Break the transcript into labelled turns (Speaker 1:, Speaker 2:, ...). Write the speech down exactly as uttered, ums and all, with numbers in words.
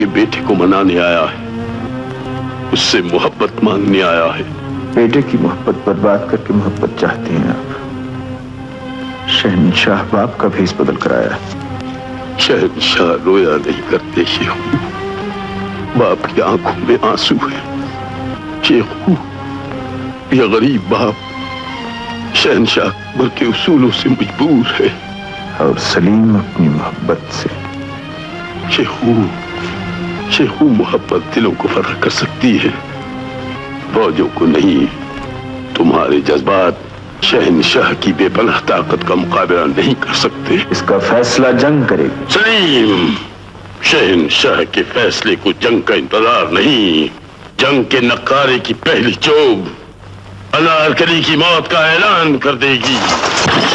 Speaker 1: बेटे को मनाने आया है, उससे मोहब्बत मांगने आया है।
Speaker 2: बेटे की मोहब्बत बर्बाद करके मोहब्बत चाहते हैं आप। शहंशाह बाप का भेष बदल कर आया है।
Speaker 1: शहंशाह रोया नहीं करते शेखू, बाप की आंखों में आंसू है। शेखू, यह गरीब बाप शहंशाह अकबर के उसूलों से मजबूर है
Speaker 2: और सलीम अपनी मोहब्बत से।
Speaker 1: शेखू, शेखू मोहब्बत दिलों को फर्क कर सकती है, फौजों को नहीं। तुम्हारे जज्बात शहंशाह की बेपनाह ताकत का मुकाबला नहीं कर सकते।
Speaker 2: इसका फैसला जंग करेगी।
Speaker 1: सलीम, शहंशाह के फैसले को जंग का इंतजार नहीं, जंग के नकारे की पहली चोब अनारकली की मौत का ऐलान कर देगी।